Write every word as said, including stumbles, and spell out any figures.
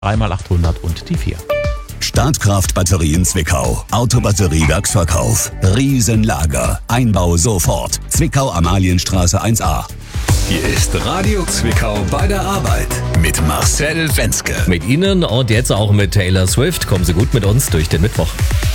drei mal achthundert und die vier. Startkraft Batterien Zwickau. Autobatteriewerksverkauf. Riesenlager. Einbau sofort. Zwickau Amalienstraße eins a. Hier ist Radio Zwickau bei der Arbeit mit Marcel Wenzke. Mit Ihnen und jetzt auch mit Taylor Swift. Kommen Sie gut mit uns durch den Mittwoch.